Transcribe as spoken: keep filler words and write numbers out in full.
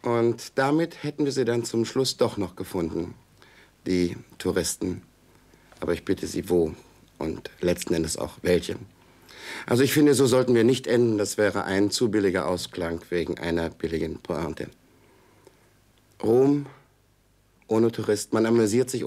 Und damit hätten wir sie dann zum Schluss doch noch gefunden, die Touristen. Aber ich bitte Sie, wo? Und letzten Endes auch welche. Also ich finde, so sollten wir nicht enden. Das wäre ein zu billiger Ausklang wegen einer billigen Pointe. Rom ohne Tourist. Man amüsiert sich